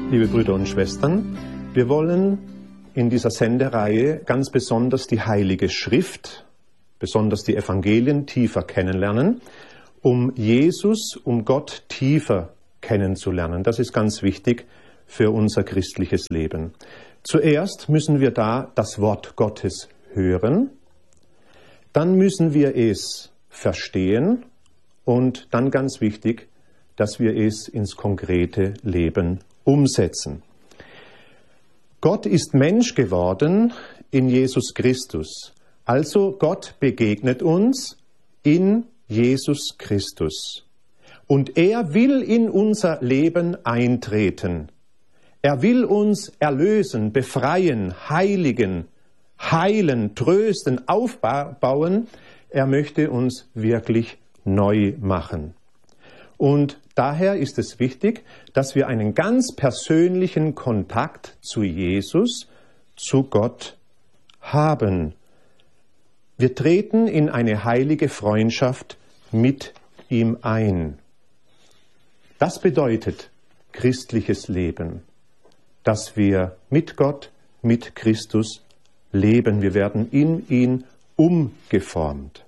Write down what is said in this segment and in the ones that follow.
Liebe Brüder und Schwestern, wir wollen in dieser Sendereihe ganz besonders die Heilige Schrift, besonders die Evangelien tiefer kennenlernen, um Jesus, um Gott tiefer kennenzulernen. Das ist ganz wichtig für unser christliches Leben. Zuerst müssen wir da das Wort Gottes hören, dann müssen wir es verstehen und dann ganz wichtig, dass wir es ins konkrete Leben umsetzen. Gott ist Mensch geworden in Jesus Christus. Also Gott begegnet uns in Jesus Christus. Und er will in unser Leben eintreten. Er will uns erlösen, befreien, heiligen, heilen, trösten, aufbauen. Er möchte uns wirklich neu machen. Und daher ist es wichtig, dass wir einen ganz persönlichen Kontakt zu Jesus, zu Gott haben. Wir treten in eine heilige Freundschaft mit ihm ein. Das bedeutet christliches Leben, dass wir mit Gott, mit Christus leben. Wir werden in ihn umgeformt.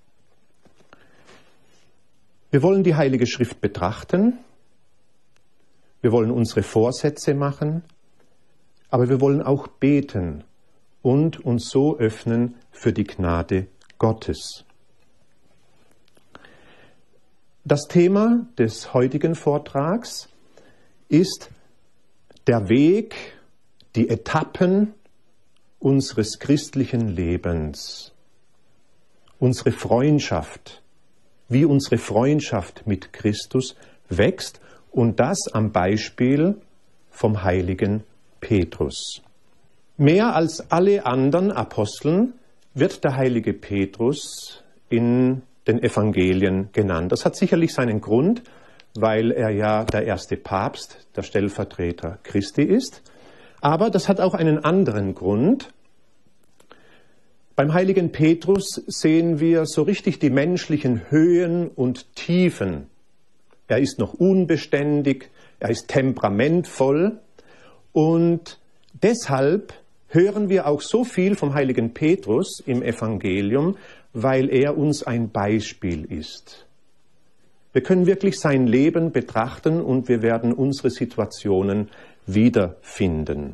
Wir wollen die Heilige Schrift betrachten, wir wollen unsere Vorsätze machen, aber wir wollen auch beten und uns so öffnen für die Gnade Gottes. Das Thema des heutigen Vortrags ist der Weg, die Etappen unseres christlichen Lebens, unsere Freundschaft, wie unsere Freundschaft mit Christus wächst und das am Beispiel vom heiligen Petrus. Mehr als alle anderen Aposteln wird der heilige Petrus in den Evangelien genannt. Das hat sicherlich seinen Grund, weil er ja der erste Papst, der Stellvertreter Christi ist. Aber das hat auch einen anderen Grund. Beim heiligen Petrus sehen wir so richtig die menschlichen Höhen und Tiefen. Er ist noch unbeständig, er ist temperamentvoll und deshalb hören wir auch so viel vom heiligen Petrus im Evangelium, weil er uns ein Beispiel ist. Wir können wirklich sein Leben betrachten und wir werden unsere Situationen wiederfinden.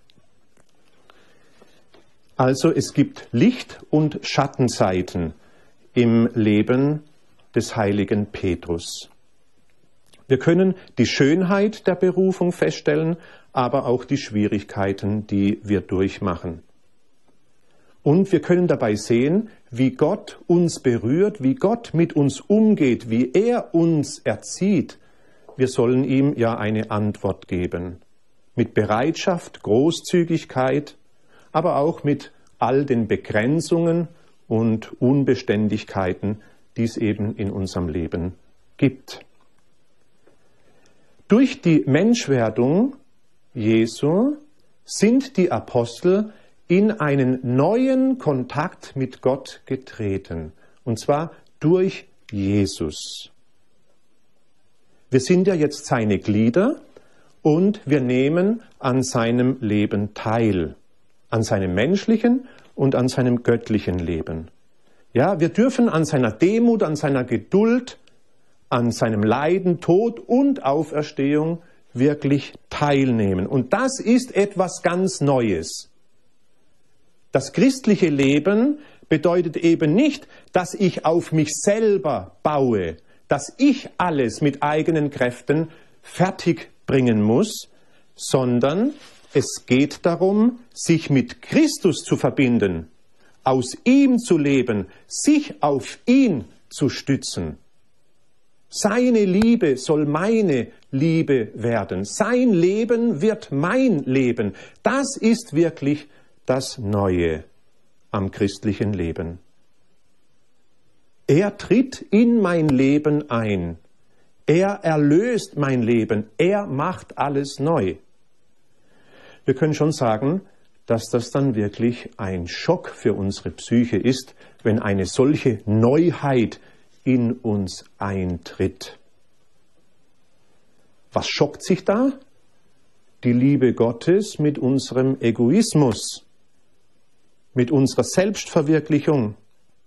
Also es gibt Licht- und Schattenseiten im Leben des heiligen Petrus. Wir können die Schönheit der Berufung feststellen, aber auch die Schwierigkeiten, die wir durchmachen. Und wir können dabei sehen, wie Gott uns berührt, wie Gott mit uns umgeht, wie er uns erzieht. Wir sollen ihm ja eine Antwort geben. Mit Bereitschaft, Großzügigkeit, aber auch mit all den Begrenzungen und Unbeständigkeiten, die es eben in unserem Leben gibt. Durch die Menschwerdung Jesu sind die Apostel in einen neuen Kontakt mit Gott getreten, und zwar durch Jesus. Wir sind ja jetzt seine Glieder und wir nehmen an seinem Leben teil. An seinem menschlichen und an seinem göttlichen Leben. Ja, wir dürfen an seiner Demut, an seiner Geduld, an seinem Leiden, Tod und Auferstehung wirklich teilnehmen. Und das ist etwas ganz Neues. Das christliche Leben bedeutet eben nicht, dass ich auf mich selber baue, dass ich alles mit eigenen Kräften fertig bringen muss, sondern es geht darum, sich mit Christus zu verbinden, aus ihm zu leben, sich auf ihn zu stützen. Seine Liebe soll meine Liebe werden. Sein Leben wird mein Leben. Das ist wirklich das Neue am christlichen Leben. Er tritt in mein Leben ein. Er erlöst mein Leben. Er macht alles neu. Wir können schon sagen, dass das dann wirklich ein Schock für unsere Psyche ist, wenn eine solche Neuheit in uns eintritt. Was schockt sich da? die Liebe Gottes mit unserem Egoismus, mit unserer Selbstverwirklichung.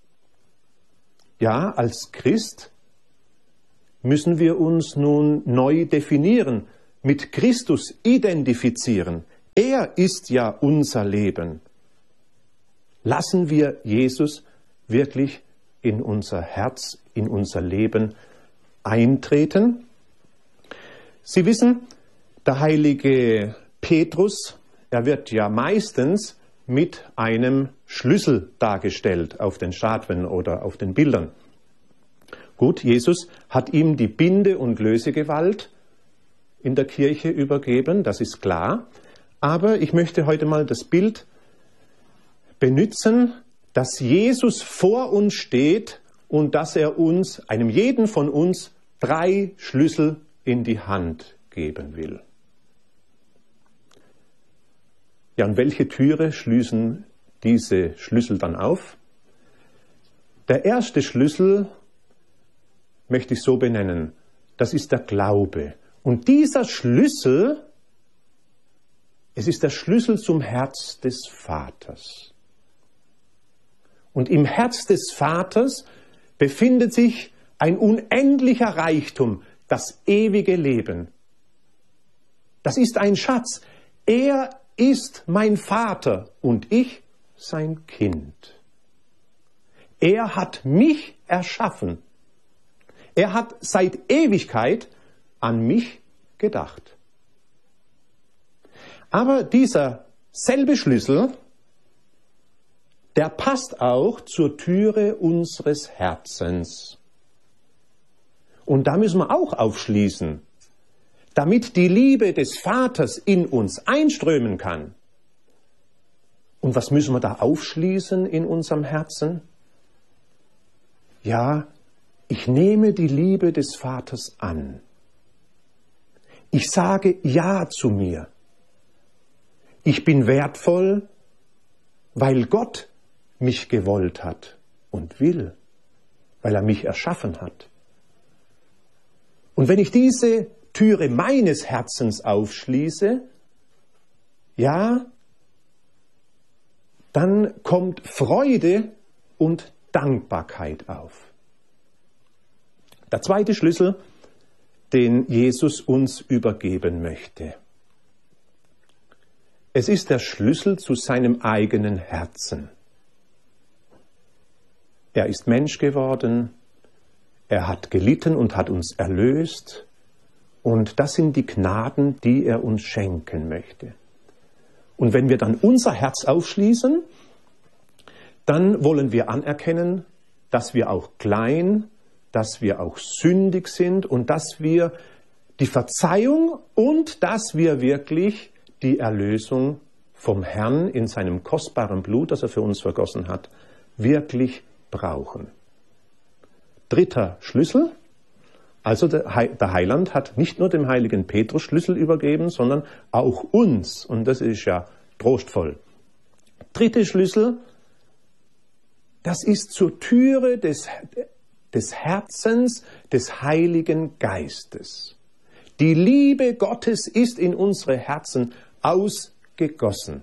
Ja, als Christ müssen wir uns nun neu definieren, mit Christus identifizieren. Er ist ja unser Leben. Lassen wir Jesus wirklich in unser Herz, in unser Leben eintreten? Sie wissen, der heilige Petrus, er wird ja meistens mit einem Schlüssel dargestellt auf den Statuen oder auf den Bildern. Gut, Jesus hat ihm die Binde- und Lösegewalt in der Kirche übergeben, das ist klar. Aber ich möchte heute mal das Bild benutzen, dass Jesus vor uns steht und dass er uns, einem jeden von uns, 3 Schlüssel in die Hand geben will. Ja, und welche Türe schließen diese Schlüssel dann auf? Der erste Schlüssel möchte ich so benennen, das ist der Glaube. Und dieser Schlüssel, es ist der Schlüssel zum Herz des Vaters. Und im Herz des Vaters befindet sich ein unendlicher Reichtum, das ewige Leben. Das ist ein Schatz. Er ist mein Vater und ich sein Kind. Er hat mich erschaffen. Er hat seit Ewigkeit an mich gedacht. Aber dieser selbe Schlüssel, der passt auch zur Türe unseres Herzens. Und da müssen wir auch aufschließen, damit die Liebe des Vaters in uns einströmen kann. Und was müssen wir da aufschließen in unserem Herzen? Ja, ich nehme die Liebe des Vaters an. Ich sage Ja zu mir. Ich bin wertvoll, weil Gott mich gewollt hat und will, weil er mich erschaffen hat. Und wenn ich diese Türe meines Herzens aufschließe, ja, dann kommt Freude und Dankbarkeit auf. Der zweite Schlüssel, den Jesus uns übergeben möchte. Es ist der Schlüssel zu seinem eigenen Herzen. Er ist Mensch geworden, er hat gelitten und hat uns erlöst. Und das sind die Gnaden, die er uns schenken möchte. Und wenn wir dann unser Herz aufschließen, dann wollen wir anerkennen, dass wir auch klein, dass wir auch sündig sind und dass wir die Verzeihung und dass wir wirklich die Erlösung vom Herrn in seinem kostbaren Blut, das er für uns vergossen hat, wirklich brauchen. Dritter Schlüssel. Also der Heiland hat nicht nur dem heiligen Petrus Schlüssel übergeben, sondern auch uns. Und das ist ja trostvoll. Dritter Schlüssel, das ist zur Türe des Herzens des Heiligen Geistes. Die Liebe Gottes ist in unsere Herzen ausgegossen.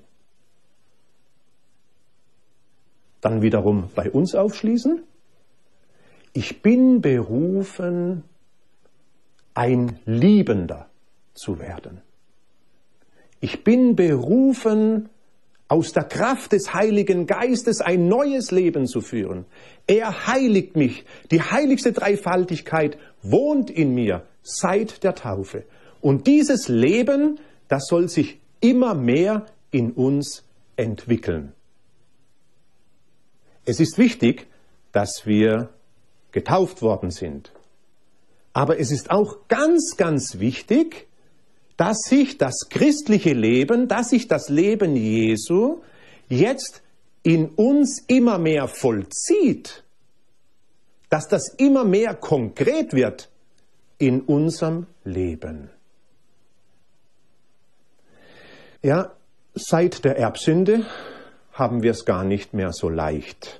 Dann wiederum bei uns aufschließen. Ich bin berufen, ein Liebender zu werden. Ich bin berufen, aus der Kraft des Heiligen Geistes ein neues Leben zu führen. Er heiligt mich. Die heiligste Dreifaltigkeit wohnt in mir seit der Taufe. Und dieses Leben, das soll sich immer mehr in uns entwickeln. Es ist wichtig, dass wir getauft worden sind. Aber es ist auch ganz, ganz wichtig, dass sich das christliche Leben, dass sich das Leben Jesu jetzt in uns immer mehr vollzieht, dass das immer mehr konkret wird in unserem Leben. Ja, seit der Erbsünde haben wir es gar nicht mehr so leicht.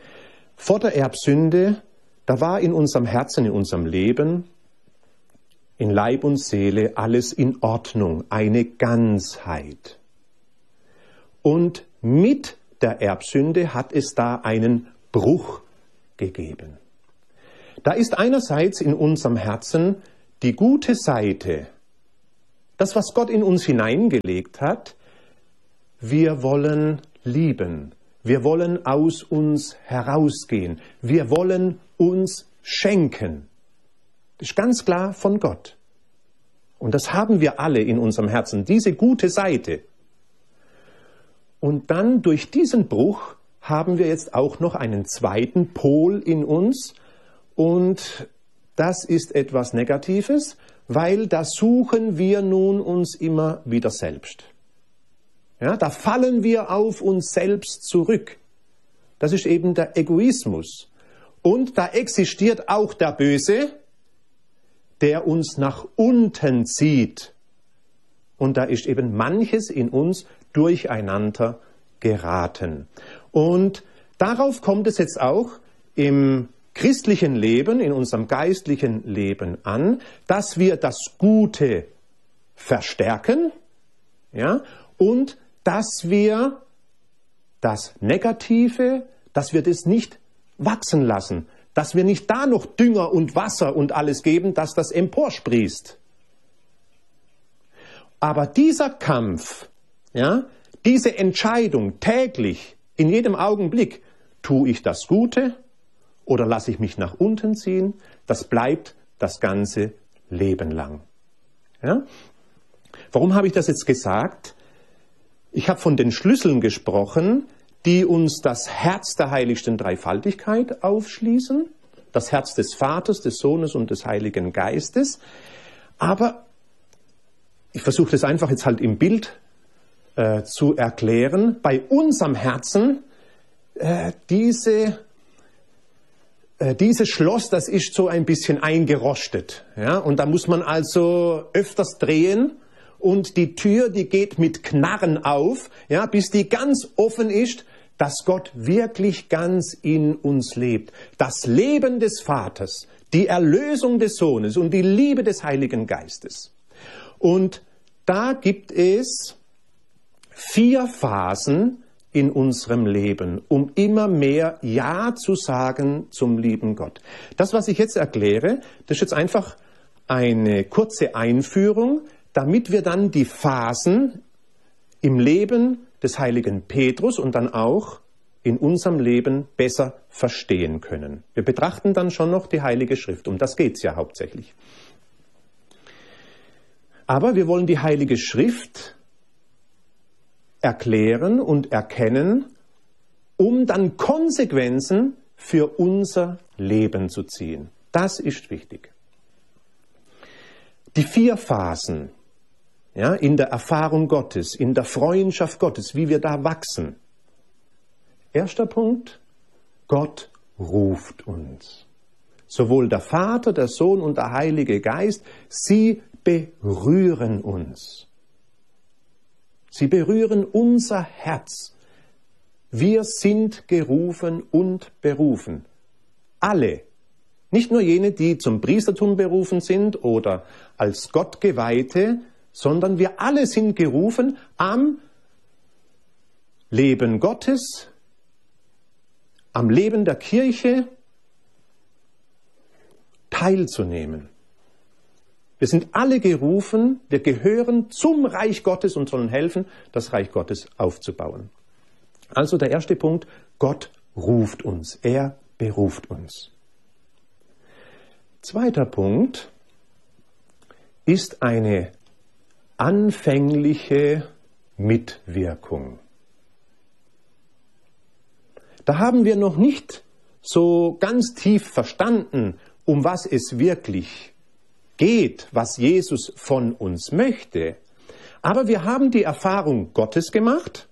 Vor der Erbsünde, da war in unserem Herzen, in unserem Leben in Leib und Seele alles in Ordnung, eine Ganzheit. Und mit der Erbsünde hat es da einen Bruch gegeben. Da ist einerseits in unserem Herzen die gute Seite, das, was Gott in uns hineingelegt hat. Wir wollen lieben, wir wollen aus uns herausgehen, wir wollen uns schenken. Das ist ganz klar von Gott. Und das haben wir alle in unserem Herzen, diese gute Seite. Und dann durch diesen Bruch haben wir jetzt auch noch einen zweiten Pol in uns. Und das ist etwas Negatives, weil da suchen wir nun uns immer wieder selbst. Ja, da fallen wir auf uns selbst zurück. Das ist eben der Egoismus. Und da existiert auch der Böse, der uns nach unten zieht. Und da ist eben manches in uns durcheinander geraten. Und darauf kommt es jetzt auch im christlichen Leben, in unserem geistlichen Leben an, dass wir das Gute verstärken, ja, und dass wir das Negative, dass wir das nicht wachsen lassen, dass wir nicht da noch Dünger und Wasser und alles geben, dass das emporsprießt. Aber dieser Kampf, ja, diese Entscheidung täglich, in jedem Augenblick, tue ich das Gute oder lasse ich mich nach unten ziehen, das bleibt das ganze Leben lang. Ja? Warum habe ich das jetzt gesagt? Ich habe von den Schlüsseln gesprochen, die uns das Herz der heiligsten Dreifaltigkeit aufschließen, das Herz des Vaters, des Sohnes und des Heiligen Geistes. Aber ich versuche das einfach jetzt halt im Bild zu erklären. Bei unserem Herzen, dieses Schloss, das ist so ein bisschen eingerostet. Ja? Und da muss man also öfters drehen. Und die Tür, die geht mit Knarren auf, ja, bis die ganz offen ist, dass Gott wirklich ganz in uns lebt. Das Leben des Vaters, die Erlösung des Sohnes und die Liebe des Heiligen Geistes. Und da gibt es 4 Phasen in unserem Leben, um immer mehr Ja zu sagen zum lieben Gott. Das, was ich jetzt erkläre, das ist jetzt einfach eine kurze Einführung, damit wir dann die Phasen im Leben des heiligen Petrus und dann auch in unserem Leben besser verstehen können. Wir betrachten dann schon noch die Heilige Schrift, um das geht es ja hauptsächlich. Aber wir wollen die Heilige Schrift erklären und erkennen, um dann Konsequenzen für unser Leben zu ziehen. Das ist wichtig. Die 4 Phasen, ja, in der Erfahrung Gottes, in der Freundschaft Gottes, wie wir da wachsen. Erster Punkt, Gott ruft uns. Sowohl der Vater, der Sohn und der Heilige Geist, sie berühren uns. Sie berühren unser Herz. Wir sind gerufen und berufen. Alle. Nicht nur jene, die zum Priestertum berufen sind oder als Gottgeweihte, sondern wir alle sind gerufen, am Leben Gottes, am Leben der Kirche teilzunehmen. Wir sind alle gerufen, wir gehören zum Reich Gottes und sollen helfen, das Reich Gottes aufzubauen. Also der erste Punkt, Gott ruft uns, er beruft uns. Zweiter Punkt ist eine anfängliche Mitwirkung. Da haben wir noch nicht so ganz tief verstanden, um was es wirklich geht, was Jesus von uns möchte. Aber wir haben die Erfahrung Gottes gemacht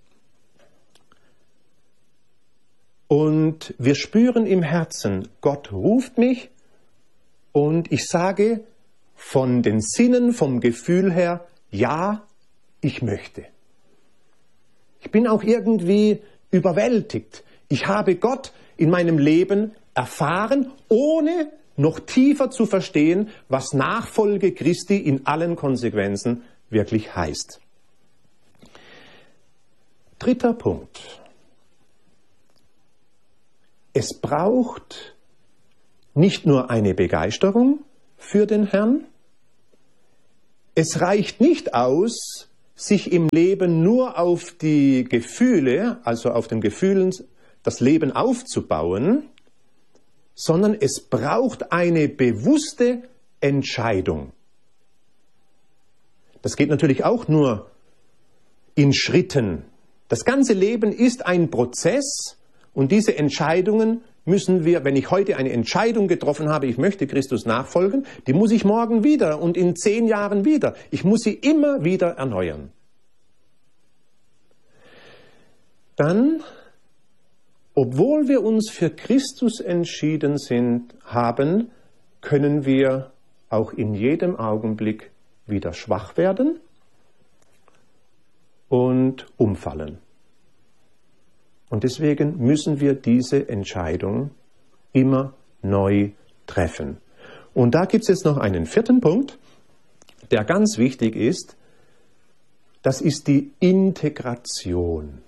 und wir spüren im Herzen, Gott ruft mich und ich sage von den Sinnen, vom Gefühl her, ja, ich möchte. Ich bin auch irgendwie überwältigt. Ich habe Gott in meinem Leben erfahren, ohne noch tiefer zu verstehen, was Nachfolge Christi in allen Konsequenzen wirklich heißt. Dritter Punkt. Es braucht nicht nur eine Begeisterung für den Herrn, es reicht nicht aus, sich im Leben nur auf die Gefühle, also auf den Gefühlen, das Leben aufzubauen, sondern es braucht eine bewusste Entscheidung. Das geht natürlich auch nur in Schritten. Das ganze Leben ist ein Prozess und diese Entscheidungen müssen wir, wenn ich heute eine Entscheidung getroffen habe, ich möchte Christus nachfolgen, die muss ich morgen wieder und in 10 Jahren wieder. Ich muss sie immer wieder erneuern. Dann, obwohl wir uns für Christus entschieden haben, können wir auch in jedem Augenblick wieder schwach werden und umfallen. Und deswegen müssen wir diese Entscheidung immer neu treffen. Und da gibt es jetzt noch einen 4. Punkt, der ganz wichtig ist. Das ist die Integration.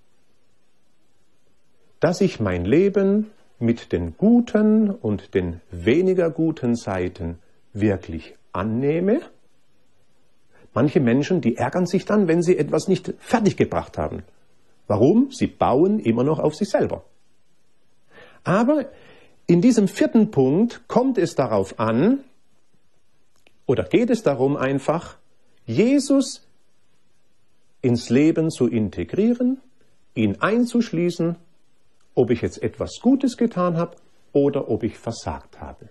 Dass ich mein Leben mit den guten und den weniger guten Seiten wirklich annehme. Manche Menschen, die ärgern sich dann, wenn sie etwas nicht fertiggebracht haben. Warum? Sie bauen immer noch auf sich selber. Aber in diesem 4. Punkt kommt es darauf an, oder geht es darum einfach, Jesus ins Leben zu integrieren, ihn einzuschließen, ob ich jetzt etwas Gutes getan habe oder ob ich versagt habe.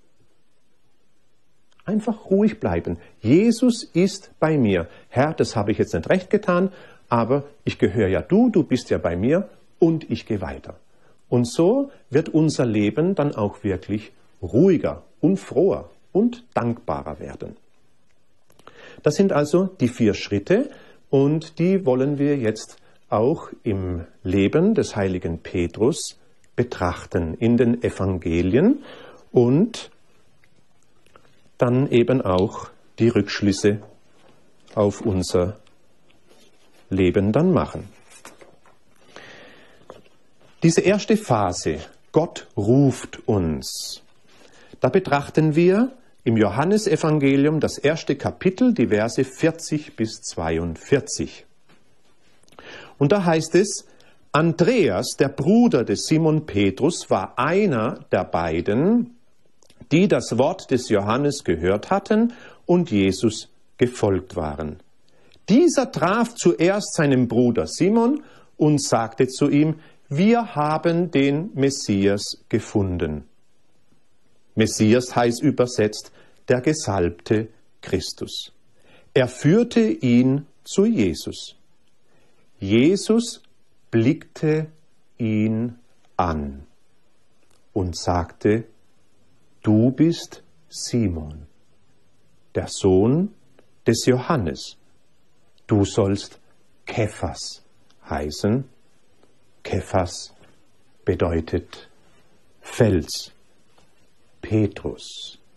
Einfach ruhig bleiben. Jesus ist bei mir. Herr, das habe ich jetzt nicht recht getan, aber ich gehöre ja du bist ja bei mir und ich gehe weiter. Und so wird unser Leben dann auch wirklich ruhiger und froher und dankbarer werden. Das sind also die 4 Schritte und die wollen wir jetzt auch im Leben des heiligen Petrus betrachten, in den Evangelien und dann eben auch die Rückschlüsse auf unser Leben dann machen. Diese erste Phase, Gott ruft uns, da betrachten wir im Johannesevangelium das 1. Kapitel, die Verse 40 bis 42. Und da heißt es, Andreas, der Bruder des Simon Petrus, war einer der beiden, die das Wort des Johannes gehört hatten und Jesus gefolgt waren. Dieser traf zuerst seinen Bruder Simon und sagte zu ihm, wir haben den Messias gefunden. Messias heißt übersetzt der Gesalbte Christus. Er führte ihn zu Jesus. Jesus blickte ihn an und sagte, du bist Simon, der Sohn des Johannes. Du sollst Kephas heißen. Kephas bedeutet Fels, Petrus.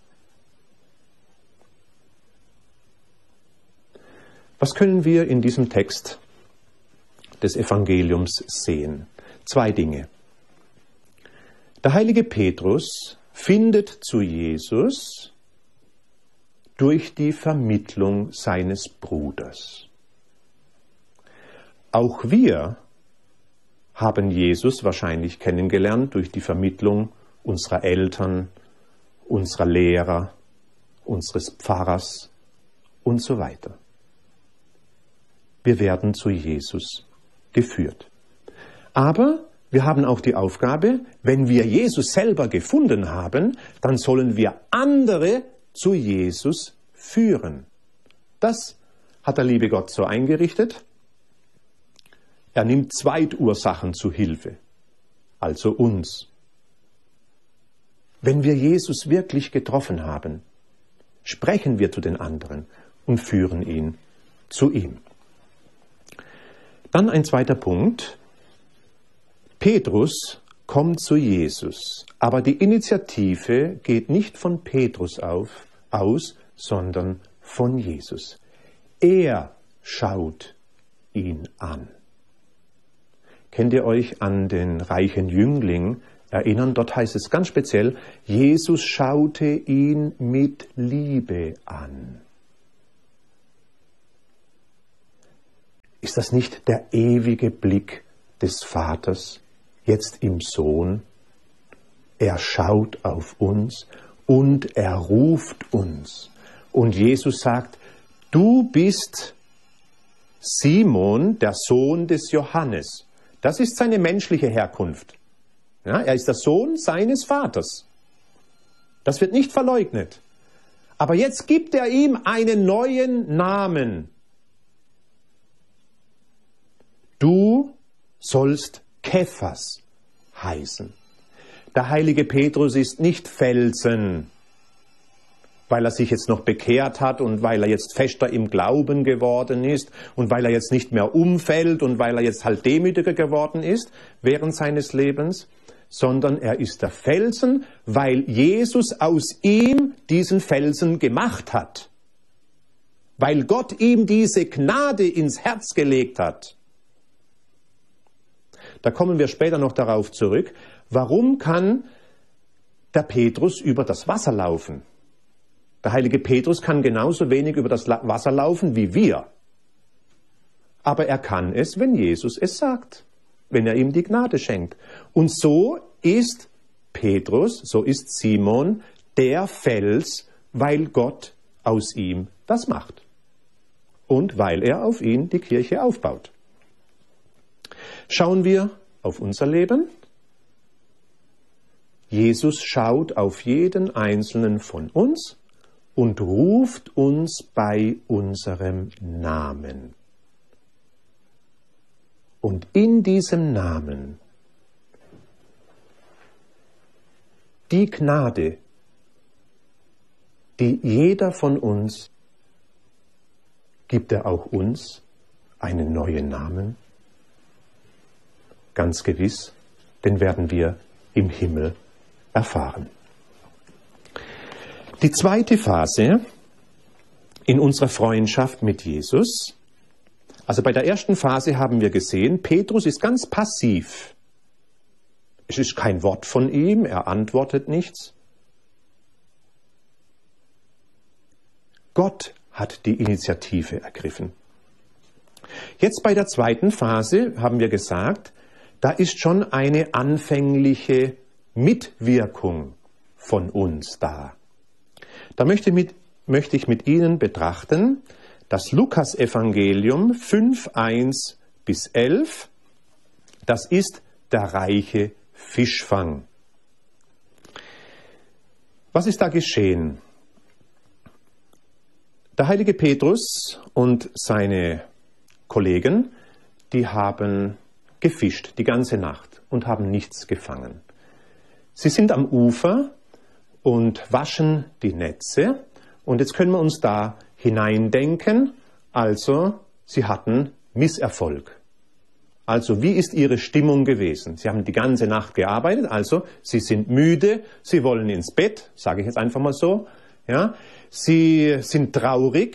Was können wir in diesem Text des Evangeliums sehen? 2 Dinge. Der heilige Petrus findet zu Jesus durch die Vermittlung seines Bruders. Auch wir haben Jesus wahrscheinlich kennengelernt durch die Vermittlung unserer Eltern, unserer Lehrer, unseres Pfarrers und so weiter. Wir werden zu Jesus geführt. Aber wir haben auch die Aufgabe, wenn wir Jesus selber gefunden haben, dann sollen wir andere zu Jesus führen. Das hat der liebe Gott so eingerichtet. Er nimmt Zweitursachen zu Hilfe, also uns. Wenn wir Jesus wirklich getroffen haben, sprechen wir zu den anderen und führen ihn zu ihm. Dann ein zweiter Punkt. Petrus kommt zu Jesus. Aber die Initiative geht nicht von Petrus aus, sondern von Jesus. Er schaut ihn an. Kennt ihr euch an den reichen Jüngling erinnern? Dort heißt es ganz speziell, Jesus schaute ihn mit Liebe an. Ist das nicht der ewige Blick des Vaters, jetzt im Sohn? Er schaut auf uns und er ruft uns. Und Jesus sagt, du bist Simon, der Sohn des Johannes. Das ist seine menschliche Herkunft. Ja, er ist der Sohn seines Vaters. Das wird nicht verleugnet. Aber jetzt gibt er ihm einen neuen Namen. Du sollst Kephas heißen. Der heilige Petrus ist nicht Felsen, weil er sich jetzt noch bekehrt hat und weil er jetzt fester im Glauben geworden ist und weil er jetzt nicht mehr umfällt und weil er jetzt halt demütiger geworden ist während seines Lebens, sondern er ist der Felsen, weil Jesus aus ihm diesen Felsen gemacht hat. Weil Gott ihm diese Gnade ins Herz gelegt hat. Da kommen wir später noch darauf zurück. Warum kann der Petrus über das Wasser laufen? Der heilige Petrus kann genauso wenig über das Wasser laufen wie wir. Aber er kann es, wenn Jesus es sagt, wenn er ihm die Gnade schenkt. Und so ist Petrus, so ist Simon der Fels, weil Gott aus ihm das macht. Und weil er auf ihn die Kirche aufbaut. Schauen wir auf unser Leben. Jesus schaut auf jeden einzelnen von uns und ruft uns bei unserem Namen. Und in diesem Namen die Gnade, die jeder von uns, gibt er auch uns einen neuen Namen? Ganz gewiss, den werden wir im Himmel erfahren. Die zweite Phase in unserer Freundschaft mit Jesus, also bei der ersten Phase haben wir gesehen, Petrus ist ganz passiv. Es ist kein Wort von ihm, er antwortet nichts. Gott hat die Initiative ergriffen. Jetzt bei der zweiten Phase haben wir gesagt, da ist schon eine anfängliche Mitwirkung von uns da. Da möchte ich mit Ihnen betrachten das Lukas-Evangelium 5,1 bis 11. Das ist der reiche Fischfang. Was ist da geschehen? Der heilige Petrus und seine Kollegen, die haben gefischt die ganze Nacht und haben nichts gefangen. Sie sind am Ufer und waschen die Netze. Und jetzt können wir uns da hineindenken. Also, sie hatten Misserfolg. Also, wie ist ihre Stimmung gewesen? Sie haben die ganze Nacht gearbeitet, also sie sind müde, sie wollen ins Bett, sage ich jetzt einfach mal so. Ja, sie sind traurig.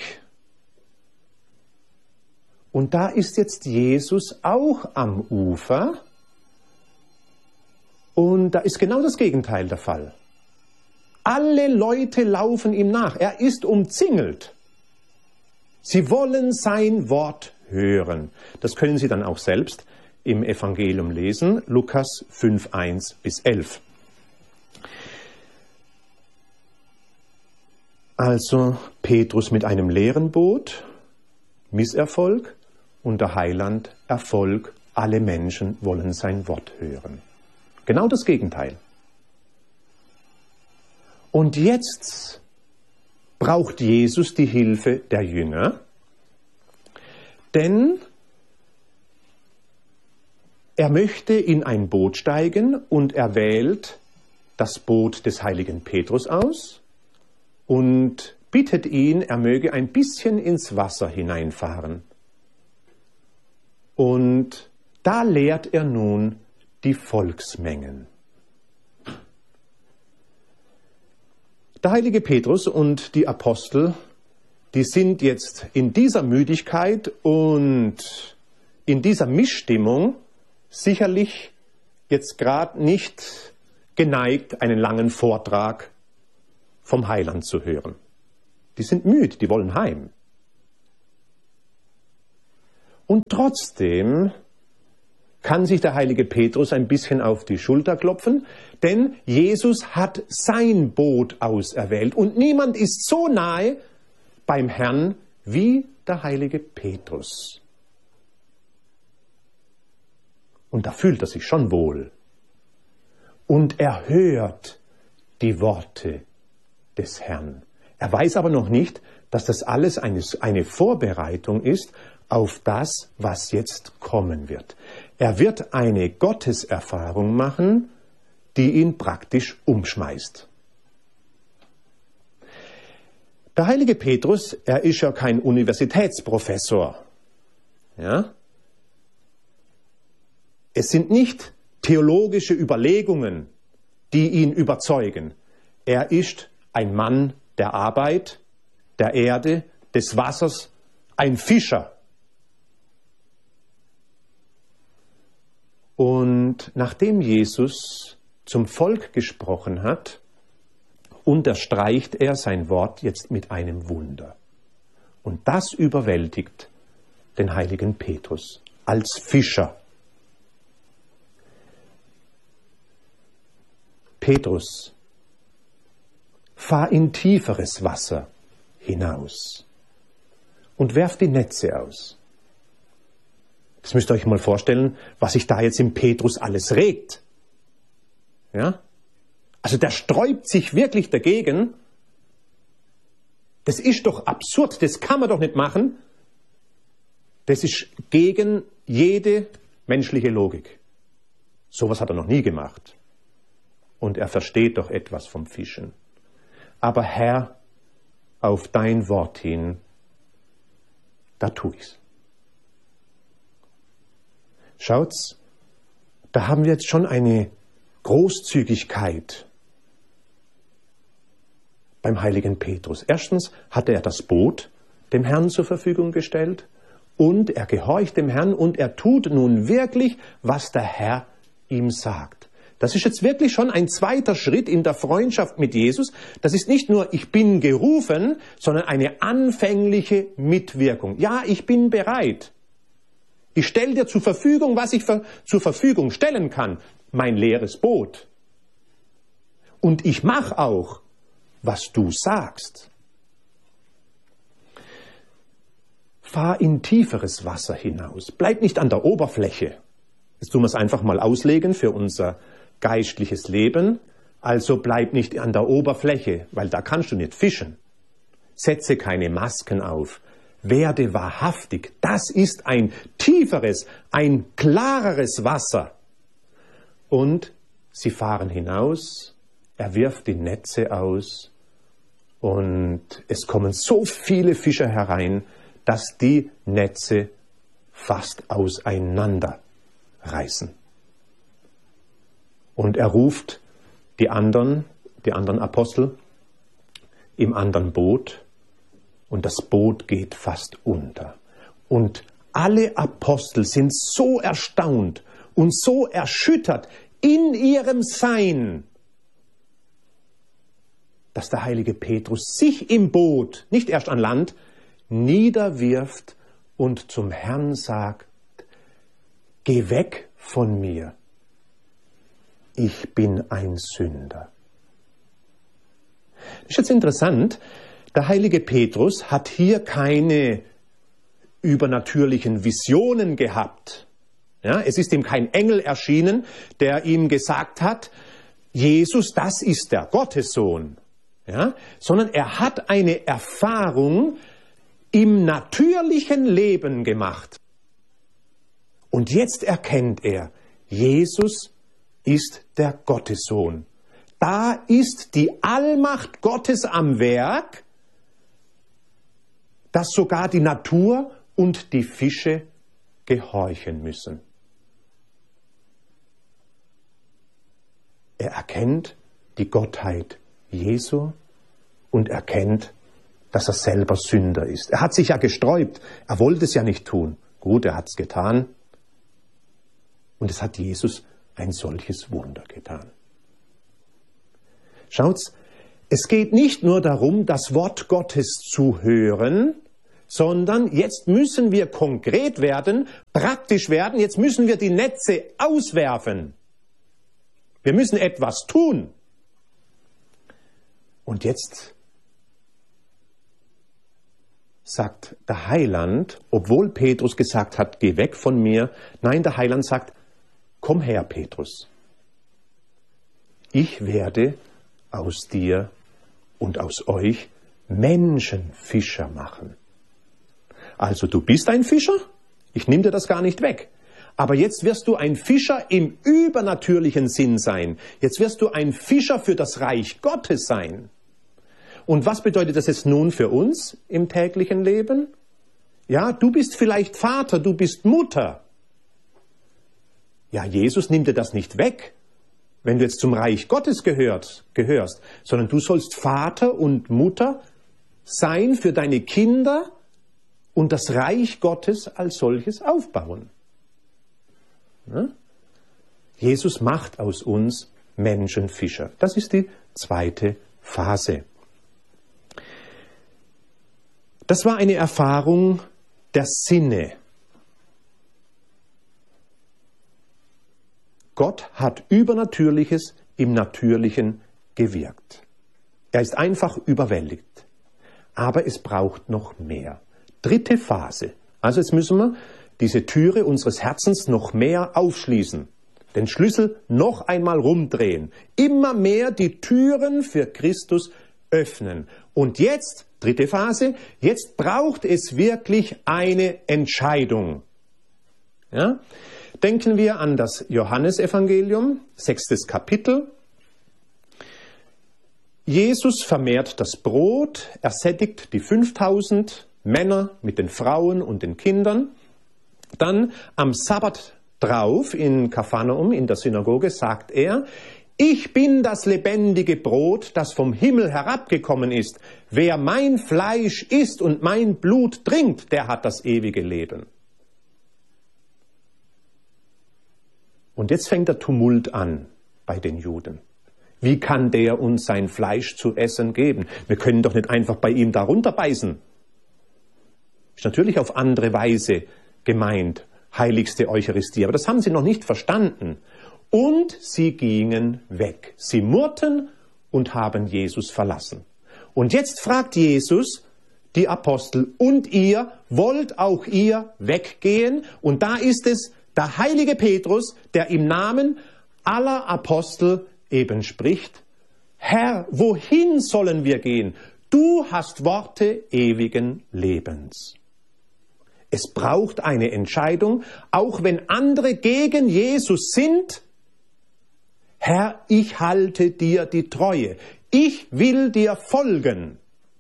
Und da ist jetzt Jesus auch am Ufer. Und da ist genau das Gegenteil der Fall. Alle Leute laufen ihm nach. Er ist umzingelt. Sie wollen sein Wort hören. Das können Sie dann auch selbst im Evangelium lesen. Lukas 5,1 bis 11. Also Petrus mit einem leeren Boot, Misserfolg, und der Heiland Erfolg. Alle Menschen wollen sein Wort hören. Genau das Gegenteil. Und jetzt braucht Jesus die Hilfe der Jünger, denn er möchte in ein Boot steigen und er wählt das Boot des heiligen Petrus aus und bittet ihn, er möge ein bisschen ins Wasser hineinfahren. Und da lehrt er nun die Volksmengen. Der heilige Petrus und die Apostel, die sind jetzt in dieser Müdigkeit und in dieser Missstimmung sicherlich jetzt gerade nicht geneigt, einen langen Vortrag vom Heiland zu hören. Die sind müde, die wollen heim. Und trotzdem kann sich der heilige Petrus ein bisschen auf die Schulter klopfen, denn Jesus hat sein Boot auserwählt und niemand ist so nahe beim Herrn wie der heilige Petrus. Und da fühlt er sich schon wohl. Und er hört die Worte des Herrn. Er weiß aber noch nicht, dass das alles eine Vorbereitung ist auf das, was jetzt kommen wird. Er wird eine Gotteserfahrung machen, die ihn praktisch umschmeißt. Der heilige Petrus, er ist ja kein Universitätsprofessor. Ja? Es sind nicht theologische Überlegungen, die ihn überzeugen. Er ist ein Mann der Arbeit, der Erde, des Wassers, ein Fischer. Und nachdem Jesus zum Volk gesprochen hat, unterstreicht er sein Wort jetzt mit einem Wunder. Und das überwältigt den heiligen Petrus als Fischer. Petrus, fahr in tieferes Wasser hinaus und werf die Netze aus. Das müsst ihr euch mal vorstellen, was sich da jetzt im Petrus alles regt. Ja? Also der sträubt sich wirklich dagegen. Das ist doch absurd, das kann man doch nicht machen. Das ist gegen jede menschliche Logik. Sowas hat er noch nie gemacht. Und er versteht doch etwas vom Fischen. Aber Herr, auf dein Wort hin, da tu ich's. Schaut's, da haben wir jetzt schon eine Großzügigkeit beim heiligen Petrus. Erstens hatte er das Boot dem Herrn zur Verfügung gestellt und er gehorcht dem Herrn und er tut nun wirklich, was der Herr ihm sagt. Das ist jetzt wirklich schon ein zweiter Schritt in der Freundschaft mit Jesus. Das ist nicht nur, ich bin gerufen, sondern eine anfängliche Mitwirkung. Ja, ich bin bereit. Ich stelle dir zur Verfügung, was ich zur Verfügung stellen kann. Mein leeres Boot. Und ich mache auch, was du sagst. Fahr in tieferes Wasser hinaus. Bleib nicht an der Oberfläche. Jetzt tun wir es einfach mal auslegen für unser geistliches Leben. Also bleib nicht an der Oberfläche, weil da kannst du nicht fischen. Setze keine Masken auf. Werde wahrhaftig. Das ist ein tieferes, ein klareres Wasser. Und sie fahren hinaus, er wirft die Netze aus und es kommen so viele Fischer herein, dass die Netze fast auseinanderreißen. Und er ruft die anderen Apostel im anderen Boot und das Boot geht fast unter. Und alle Apostel sind so erstaunt und so erschüttert in ihrem Sein, dass der heilige Petrus sich im Boot, nicht erst an Land, niederwirft und zum Herrn sagt, geh weg von mir, ich bin ein Sünder. Das ist jetzt interessant, der heilige Petrus hat hier keine übernatürlichen Visionen gehabt. Ja, es ist ihm kein Engel erschienen, der ihm gesagt hat, Jesus, das ist der Gottessohn. Ja, sondern er hat eine Erfahrung im natürlichen Leben gemacht. Und jetzt erkennt er, Jesus ist der Gottessohn. Da ist die Allmacht Gottes am Werk, dass sogar die Natur und die Fische gehorchen müssen. Er erkennt die Gottheit Jesu und erkennt, dass er selber Sünder ist. Er hat sich ja gesträubt. Er wollte es ja nicht tun. Gut, er hat es getan. Und es hat Jesus ein solches Wunder getan. Schaut's, es geht nicht nur darum, das Wort Gottes zu hören, sondern jetzt müssen wir konkret werden, praktisch werden, jetzt müssen wir die Netze auswerfen. Wir müssen etwas tun. Und jetzt sagt der Heiland, obwohl Petrus gesagt hat, geh weg von mir, nein, der Heiland sagt, komm her, Petrus. Ich werde aus dir und aus euch Menschenfischer machen. Also du bist ein Fischer, ich nehme dir das gar nicht weg. Aber jetzt wirst du ein Fischer im übernatürlichen Sinn sein. Jetzt wirst du ein Fischer für das Reich Gottes sein. Und was bedeutet das jetzt nun für uns im täglichen Leben? Ja, du bist vielleicht Vater, du bist Mutter. Ja, Jesus nimmt dir das nicht weg, wenn du jetzt zum Reich Gottes gehörst, sondern du sollst Vater und Mutter sein für deine Kinder und das Reich Gottes als solches aufbauen. Ja? Jesus macht aus uns Menschenfischer. Das ist die zweite Phase. Das war eine Erfahrung der Sinne. Gott hat Übernatürliches im Natürlichen gewirkt. Er ist einfach überwältigt. Aber es braucht noch mehr. Dritte Phase. Also jetzt müssen wir diese Türe unseres Herzens noch mehr aufschließen. Den Schlüssel noch einmal rumdrehen. Immer mehr die Türen für Christus öffnen. Und jetzt, dritte Phase, jetzt braucht es wirklich eine Entscheidung. Ja? Denken wir an das Johannesevangelium, 6. Kapitel. Jesus vermehrt das Brot, er sättigt die 5000 Männer mit den Frauen und den Kindern. Dann am Sabbat drauf in Kapharnaum, in der Synagoge, sagt er, ich bin das lebendige Brot, das vom Himmel herabgekommen ist. Wer mein Fleisch isst und mein Blut trinkt, der hat das ewige Leben. Und jetzt fängt der Tumult an bei den Juden. Wie kann der uns sein Fleisch zu essen geben? Wir können doch nicht einfach bei ihm darunter beißen. Ist natürlich auf andere Weise gemeint, heiligste Eucharistie. Aber das haben sie noch nicht verstanden. Und sie gingen weg. Sie murrten und haben Jesus verlassen. Und jetzt fragt Jesus die Apostel, und ihr, wollt auch ihr weggehen? Und da ist es der heilige Petrus, der im Namen aller Apostel eben spricht, Herr, wohin sollen wir gehen? Du hast Worte ewigen Lebens. Es braucht eine Entscheidung, auch wenn andere gegen Jesus sind. Herr, ich halte dir die Treue. Ich will dir folgen.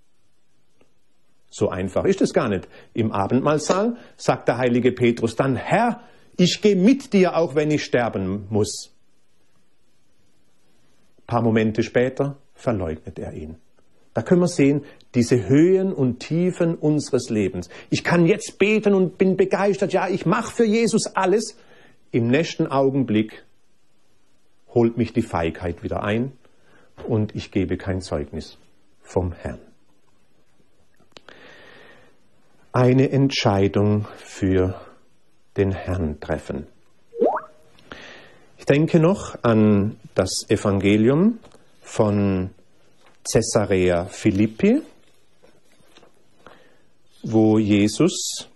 So einfach ist es gar nicht. Im Abendmahlsaal sagt der heilige Petrus dann, Herr, ich gehe mit dir, auch wenn ich sterben muss. Ein paar Momente später verleugnet er ihn. Da können wir sehen, diese Höhen und Tiefen unseres Lebens. Ich kann jetzt beten und bin begeistert, ja, ich mache für Jesus alles. Im nächsten Augenblick holt mich die Feigheit wieder ein und ich gebe kein Zeugnis vom Herrn. Eine Entscheidung für den Herrn treffen. Ich denke noch an das Evangelium von Caesarea Philippi, wo Jesus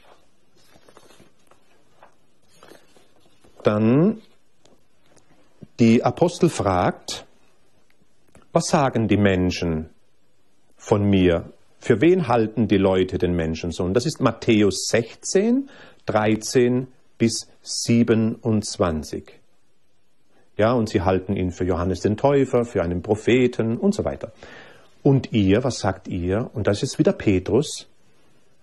dann die Apostel fragt, was sagen die Menschen von mir? Für wen halten die Leute den Menschensohn? Das ist Matthäus 16, 13 bis 27. Ja, und sie halten ihn für Johannes den Täufer, für einen Propheten und so weiter. Und ihr, was sagt ihr? Und das ist wieder Petrus.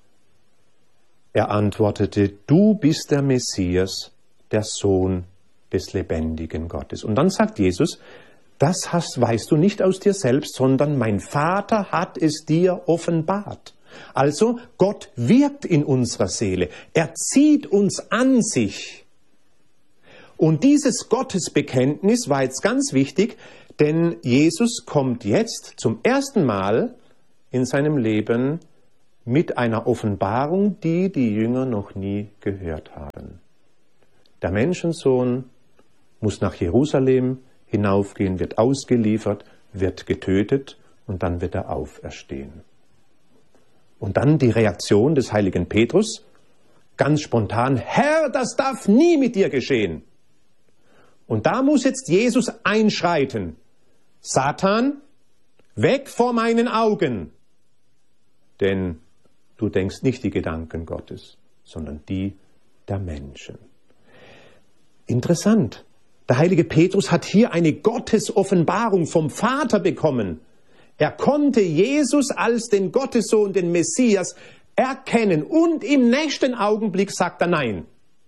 Er antwortete, du bist der Messias, der Sohn des lebendigen Gottes. Und dann sagt Jesus, das weißt du nicht aus dir selbst, sondern mein Vater hat es dir offenbart. Also Gott wirkt in unserer Seele. Er zieht uns an sich. Und dieses Gottesbekenntnis war jetzt ganz wichtig, denn Jesus kommt jetzt zum ersten Mal in seinem Leben mit einer Offenbarung, die die Jünger noch nie gehört haben. Der Menschensohn muss nach Jerusalem hinaufgehen, wird ausgeliefert, wird getötet und dann wird er auferstehen. Und dann die Reaktion des heiligen Petrus, ganz spontan, Herr, das darf nie mit dir geschehen. Und da muss jetzt Jesus einschreiten. Satan, weg vor meinen Augen. Denn du denkst nicht die Gedanken Gottes, sondern die der Menschen. Interessant. Der heilige Petrus hat hier eine Gottesoffenbarung vom Vater bekommen. Er konnte Jesus als den Gottessohn, den Messias, erkennen. Und im nächsten Augenblick sagt er Nein.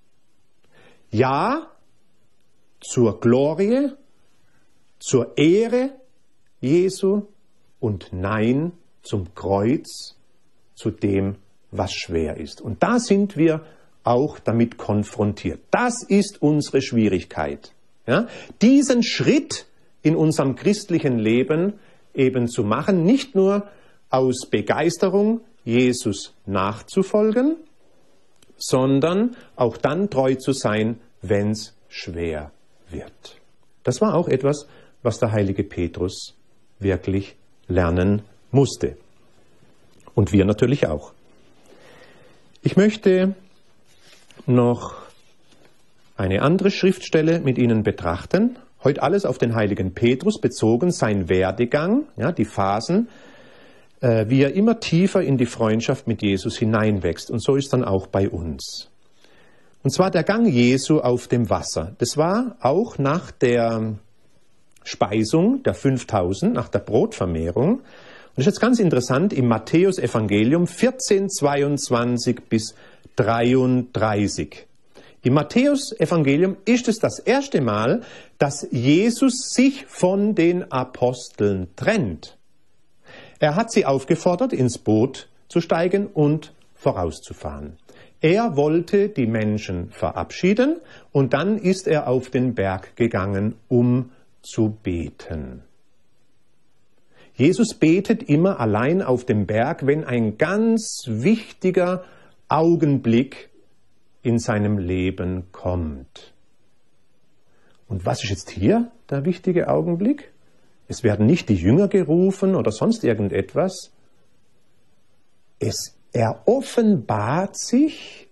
Ja zur Glorie, zur Ehre Jesu und Nein zum Kreuz, zu dem, was schwer ist. Und da sind wir auch damit konfrontiert. Das ist unsere Schwierigkeit. Ja? Diesen Schritt in unserem christlichen Leben eben zu machen, nicht nur aus Begeisterung, Jesus nachzufolgen, sondern auch dann treu zu sein, wenn es schwer wird. Das war auch etwas, was der heilige Petrus wirklich lernen musste. Und wir natürlich auch. Ich möchte noch eine andere Schriftstelle mit Ihnen betrachten. Heute alles auf den heiligen Petrus bezogen, sein Werdegang, ja, die Phasen, wie er immer tiefer in die Freundschaft mit Jesus hineinwächst. Und so ist dann auch bei uns. Und zwar der Gang Jesu auf dem Wasser. Das war auch nach der Speisung der 5000, nach der Brotvermehrung. Und das ist jetzt ganz interessant, im Matthäus-Evangelium 14, 22 bis 33. Im Matthäus-Evangelium ist es das erste Mal, dass Jesus sich von den Aposteln trennt. Er hat sie aufgefordert, ins Boot zu steigen und vorauszufahren. Er wollte die Menschen verabschieden und dann ist er auf den Berg gegangen, um zu beten. Jesus betet immer allein auf dem Berg, wenn ein ganz wichtiger Augenblick in seinem Leben kommt. Und was ist jetzt hier der wichtige Augenblick? Es werden nicht die Jünger gerufen oder sonst irgendetwas. Er offenbart sich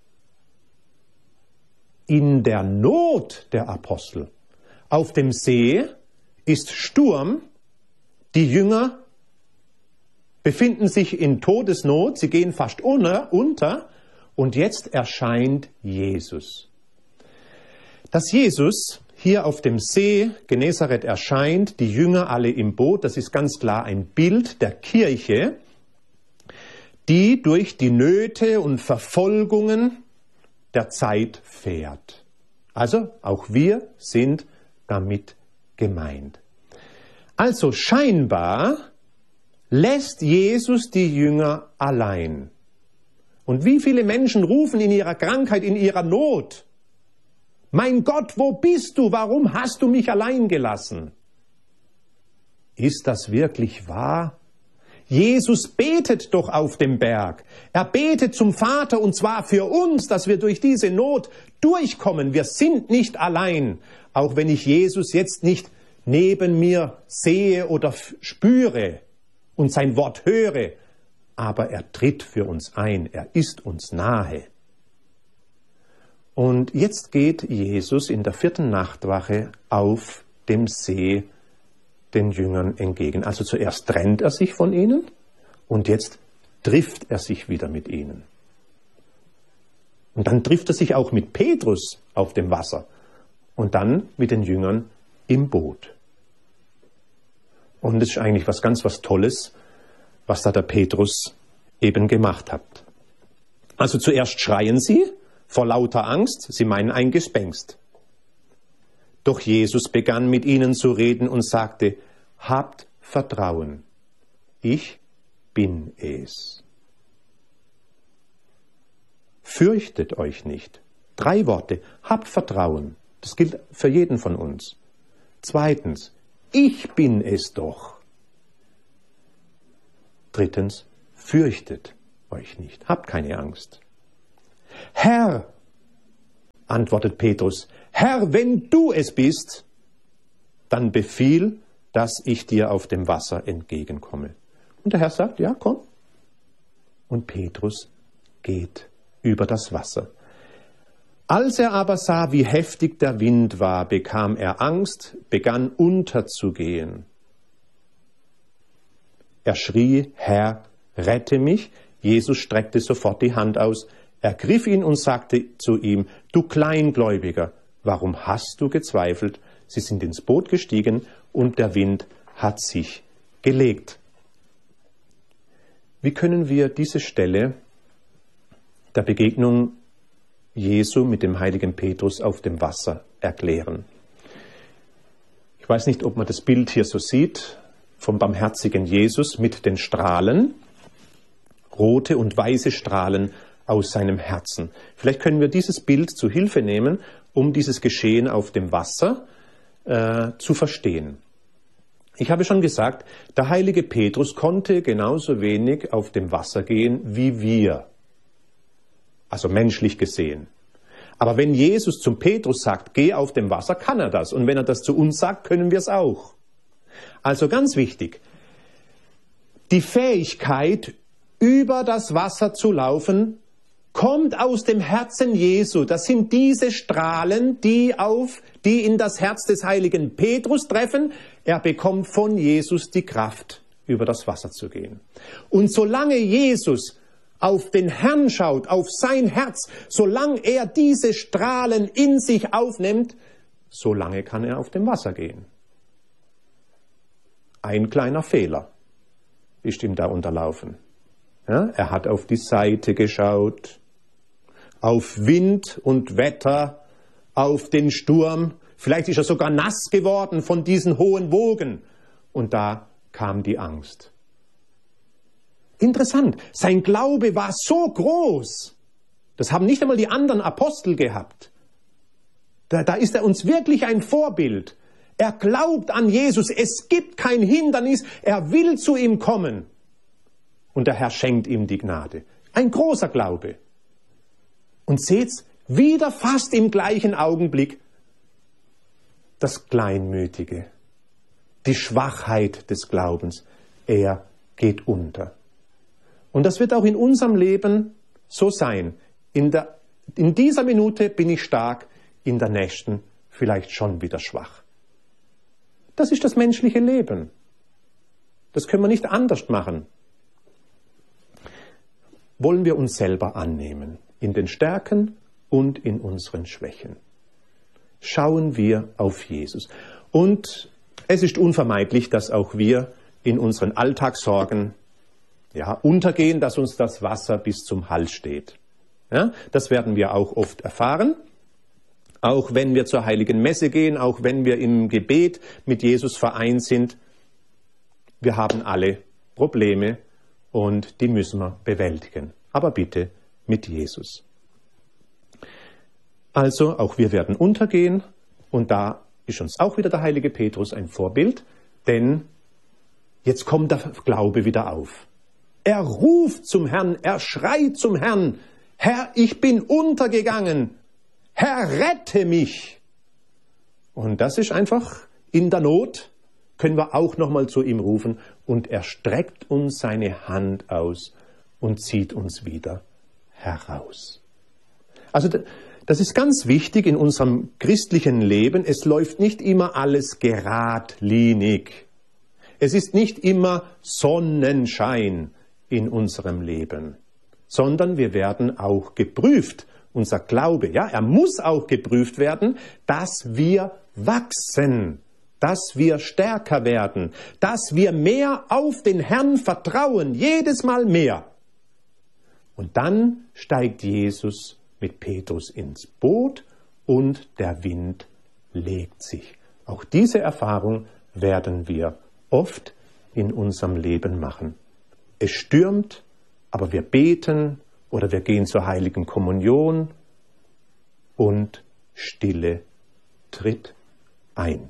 in der Not der Apostel. Auf dem See ist Sturm, die Jünger befinden sich in Todesnot, sie gehen fast unter und jetzt erscheint Jesus. Dass Jesus hier auf dem See Genezareth erscheint, die Jünger alle im Boot, das ist ganz klar ein Bild der Kirche, die durch die Nöte und Verfolgungen der Zeit fährt. Also auch wir sind damit gemeint. Also scheinbar lässt Jesus die Jünger allein. Und wie viele Menschen rufen in ihrer Krankheit, in ihrer Not, mein Gott, wo bist du? Warum hast du mich allein gelassen? Ist das wirklich wahr? Jesus betet doch auf dem Berg. Er betet zum Vater und zwar für uns, dass wir durch diese Not durchkommen. Wir sind nicht allein, auch wenn ich Jesus jetzt nicht neben mir sehe oder spüre und sein Wort höre. Aber er tritt für uns ein, er ist uns nahe. Und jetzt geht Jesus in der 4. Nachtwache auf dem See den Jüngern entgegen. Also zuerst trennt er sich von ihnen und jetzt trifft er sich wieder mit ihnen. Und dann trifft er sich auch mit Petrus auf dem Wasser und dann mit den Jüngern im Boot. Und das ist eigentlich was Tolles, was da der Petrus eben gemacht hat. Also zuerst schreien sie vor lauter Angst, sie meinen ein Gespenst. Doch Jesus begann mit ihnen zu reden und sagte, habt Vertrauen, ich bin es. Fürchtet euch nicht. 3 Worte, habt Vertrauen. Das gilt für jeden von uns. 2. Ich bin es doch. 3. Fürchtet euch nicht. Habt keine Angst. Herr, antwortet Petrus, Herr, wenn du es bist, dann befiehl, dass ich dir auf dem Wasser entgegenkomme. Und der Herr sagt, ja, komm. Und Petrus geht über das Wasser. Als er aber sah, wie heftig der Wind war, bekam er Angst, begann unterzugehen. Er schrie, Herr, rette mich. Jesus streckte sofort die Hand aus, ergriff ihn und sagte zu ihm, du Kleingläubiger, warum hast du gezweifelt? Sie sind ins Boot gestiegen und der Wind hat sich gelegt. Wie können wir diese Stelle der Begegnung Jesu mit dem heiligen Petrus auf dem Wasser erklären? Ich weiß nicht, ob man das Bild hier so sieht, vom barmherzigen Jesus mit den Strahlen, rote und weiße Strahlen aus seinem Herzen. Vielleicht können wir dieses Bild zu Hilfe nehmen, um dieses Geschehen auf dem Wasser zu verstehen. Ich habe schon gesagt, der heilige Petrus konnte genauso wenig auf dem Wasser gehen wie wir, also menschlich gesehen. Aber wenn Jesus zum Petrus sagt, geh auf dem Wasser, kann er das. Und wenn er das zu uns sagt, können wir es auch. Also ganz wichtig, die Fähigkeit, über das Wasser zu laufen, kommt aus dem Herzen Jesu. Das sind diese Strahlen, die in das Herz des heiligen Petrus treffen. Er bekommt von Jesus die Kraft, über das Wasser zu gehen. Und solange Jesus auf den Herrn schaut, auf sein Herz, solange er diese Strahlen in sich aufnimmt, solange kann er auf dem Wasser gehen. Ein kleiner Fehler ist ihm da unterlaufen. Ja, er hat auf die Seite geschaut, auf Wind und Wetter, auf den Sturm. Vielleicht ist er sogar nass geworden von diesen hohen Wogen. Und da kam die Angst. Interessant, sein Glaube war so groß. Das haben nicht einmal die anderen Apostel gehabt. Da ist er uns wirklich ein Vorbild. Er glaubt an Jesus, es gibt kein Hindernis, er will zu ihm kommen. Und der Herr schenkt ihm die Gnade. Ein großer Glaube. Und seht's, wieder fast im gleichen Augenblick das Kleinmütige, die Schwachheit des Glaubens. Er geht unter. Und das wird auch in unserem Leben so sein. In dieser Minute bin ich stark, in der nächsten vielleicht schon wieder schwach. Das ist das menschliche Leben. Das können wir nicht anders machen. Wollen wir uns selber annehmen, in den Stärken und in unseren Schwächen. Schauen wir auf Jesus. Und es ist unvermeidlich, dass auch wir in unseren Alltagssorgen untergehen, dass uns das Wasser bis zum Hals steht. Ja, das werden wir auch oft erfahren. Auch wenn wir zur heiligen Messe gehen, auch wenn wir im Gebet mit Jesus vereint sind. Wir haben alle Probleme und die müssen wir bewältigen. Aber bitte mit Jesus. Also auch wir werden untergehen und da ist uns auch wieder der heilige Petrus ein Vorbild, denn jetzt kommt der Glaube wieder auf. Er ruft zum Herrn, er schreit zum Herrn, Herr, ich bin untergegangen, Herr, rette mich. Und das ist einfach in der Not, können wir auch nochmal zu ihm rufen und er streckt uns seine Hand aus und zieht uns wieder heraus. Also das ist ganz wichtig in unserem christlichen Leben. Es läuft nicht immer alles geradlinig. Es ist nicht immer Sonnenschein in unserem Leben, sondern wir werden auch geprüft. Unser Glaube, er muss auch geprüft werden, dass wir wachsen, dass wir stärker werden, dass wir mehr auf den Herrn vertrauen, jedes Mal mehr. Und dann steigt Jesus mit Petrus ins Boot und der Wind legt sich. Auch diese Erfahrung werden wir oft in unserem Leben machen. Es stürmt, aber wir beten oder wir gehen zur heiligen Kommunion und Stille tritt ein.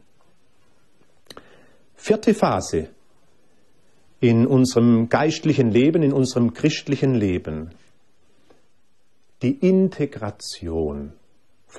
4. Phase in unserem geistlichen Leben, in unserem christlichen Leben. Die Integration.